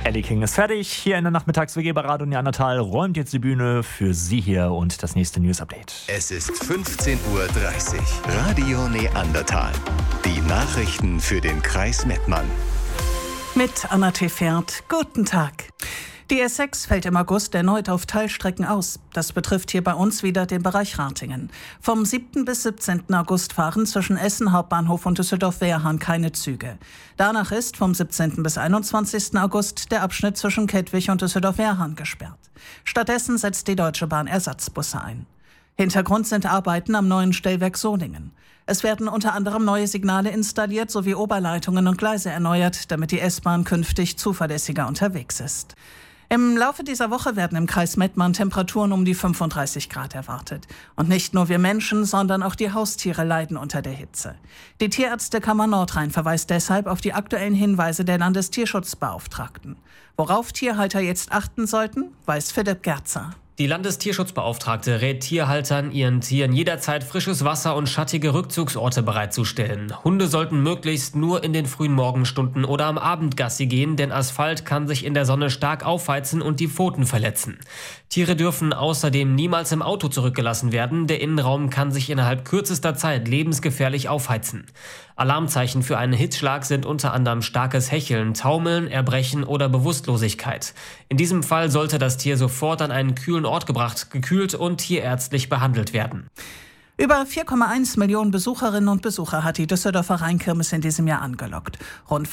Ellie King ist fertig. Hier in der Nachmittags-WG bei Radio Neandertal räumt jetzt die Bühne für Sie hier und das nächste News-Update. Es ist 15:30 Uhr. Radio Neandertal. Die Nachrichten für den Kreis Mettmann. Mit Anna Tefert. Guten Tag. Die S6 fällt im August erneut auf Teilstrecken aus. Das betrifft hier bei uns wieder den Bereich Ratingen. Vom 7. bis 17. August fahren zwischen Essen Hauptbahnhof und Düsseldorf-Wehrhahn keine Züge. Danach ist vom 17. bis 21. August der Abschnitt zwischen Kettwig und Düsseldorf-Wehrhahn gesperrt. Stattdessen setzt die Deutsche Bahn Ersatzbusse ein. Hintergrund sind Arbeiten am neuen Stellwerk Solingen. Es werden unter anderem neue Signale installiert sowie Oberleitungen und Gleise erneuert, damit die S-Bahn künftig zuverlässiger unterwegs ist. Im Laufe dieser Woche werden im Kreis Mettmann Temperaturen um die 35 Grad erwartet. Und nicht nur wir Menschen, sondern auch die Haustiere leiden unter der Hitze. Die Tierärztekammer Nordrhein verweist deshalb auf die aktuellen Hinweise der Landestierschutzbeauftragten. Worauf Tierhalter jetzt achten sollten, weiß Philipp Gerzer. Die Landestierschutzbeauftragte rät Tierhaltern, ihren Tieren jederzeit frisches Wasser und schattige Rückzugsorte bereitzustellen. Hunde sollten möglichst nur in den frühen Morgenstunden oder am Abend Gassi gehen, denn Asphalt kann sich in der Sonne stark aufheizen und die Pfoten verletzen. Tiere dürfen außerdem niemals im Auto zurückgelassen werden. Der Innenraum kann sich innerhalb kürzester Zeit lebensgefährlich aufheizen. Alarmzeichen für einen Hitzschlag sind unter anderem starkes Hecheln, Taumeln, Erbrechen oder Bewusstlosigkeit. In diesem Fall sollte das Tier sofort an einen kühlen Ort gebracht, gekühlt und tierärztlich behandelt werden. Über 4,1 Millionen Besucherinnen und Besucher hat die Düsseldorfer Rheinkirmes in diesem Jahr angelockt. Rund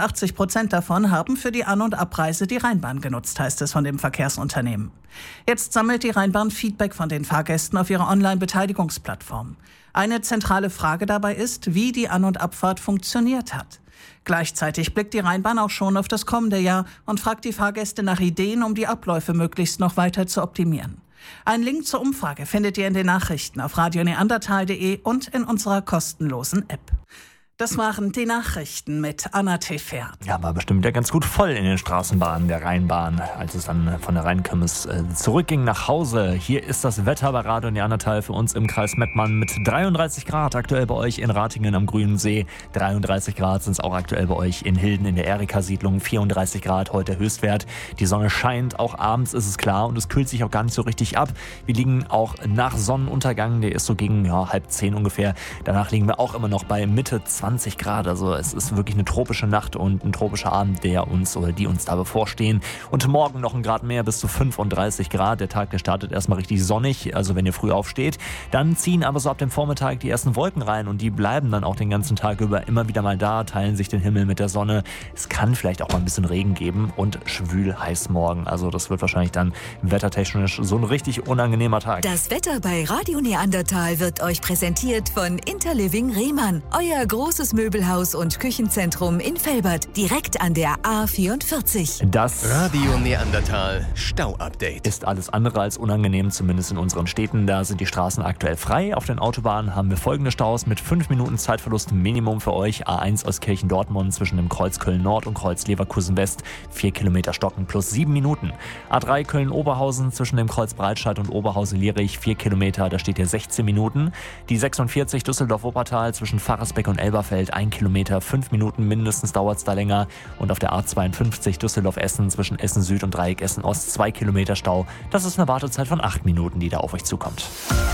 85% davon haben für die An- und Abreise die Rheinbahn genutzt, heißt es von dem Verkehrsunternehmen. Jetzt sammelt die Rheinbahn Feedback von den Fahrgästen auf ihrer Online-Beteiligungsplattform. Eine zentrale Frage dabei ist, wie die An- und Abfahrt funktioniert hat. Gleichzeitig blickt die Rheinbahn auch schon auf das kommende Jahr und fragt die Fahrgäste nach Ideen, um die Abläufe möglichst noch weiter zu optimieren. Einen Link zur Umfrage findet ihr in den Nachrichten auf radioneandertal.de und in unserer kostenlosen App. Das waren die Nachrichten mit Anna Tefert. Ja, war bestimmt wieder ganz gut voll in den Straßenbahnen der Rheinbahn, als es dann von der Rheinkirmes zurückging nach Hause. Hier ist das Wetter bei Radio Neandertal für uns im Kreis Mettmann mit 33 Grad. Aktuell bei euch in Ratingen am Grünen See. 33 Grad sind es auch aktuell bei euch in Hilden in der Erika-Siedlung. 34 Grad heute der Höchstwert. Die Sonne scheint, auch abends ist es klar und es kühlt sich auch gar nicht so richtig ab. Wir liegen auch nach Sonnenuntergang, der ist so gegen 9:30 ungefähr. Danach liegen wir auch immer noch bei Mitte 20 Grad, also es ist wirklich eine tropische Nacht und ein tropischer Abend, der uns oder die uns da bevorstehen. Und morgen noch ein Grad mehr, bis zu 35 Grad. Der Tag, der startet erstmal richtig sonnig, also wenn ihr früh aufsteht. Dann ziehen aber so ab dem Vormittag die ersten Wolken rein und die bleiben dann auch den ganzen Tag über immer wieder mal da, teilen sich den Himmel mit der Sonne. Es kann vielleicht auch mal ein bisschen Regen geben und schwül heiß morgen. Also das wird wahrscheinlich dann wettertechnisch so ein richtig unangenehmer Tag. Das Wetter bei Radio Neandertal wird euch präsentiert von Interliving Rehmann, euer großes Möbelhaus und Küchenzentrum in Velbert, direkt an der A44. Das Radio Neandertal Stau-Update. Ist alles andere als unangenehm, zumindest in unseren Städten. Da sind die Straßen aktuell frei. Auf den Autobahnen haben wir folgende Staus mit 5 Minuten Zeitverlust Minimum für euch. A1 aus Kirchen-Dortmund zwischen dem Kreuz Köln-Nord und Kreuz Leverkusen-West. 4 Kilometer Stocken plus 7 Minuten. A3 Köln-Oberhausen zwischen dem Kreuz Breitscheid und Oberhausen-Lierich. 4 Kilometer, da steht hier 16 Minuten. Die 46 Düsseldorf-Wuppertal zwischen Pfarrersbeck und Elberfeld. 1 Kilometer, 5 Minuten mindestens dauert es da länger. Und auf der A52 Düsseldorf-Essen zwischen Essen Süd und Dreieck Essen Ost 2 Kilometer Stau. Das ist eine Wartezeit von 8 Minuten, die da auf euch zukommt.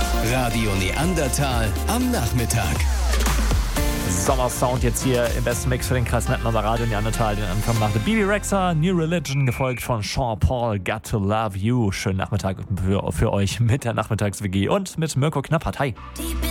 Radio Neandertal am Nachmittag. Sommersound jetzt hier im besten Mix für den Kreis Mettmann bei Radio Neandertal. Den Anfang machte Bibi Rexha, New Religion, gefolgt von Sean Paul, Got to Love You. Schönen Nachmittag für euch mit der Nachmittags-WG und mit Mirko Knappert. Hi.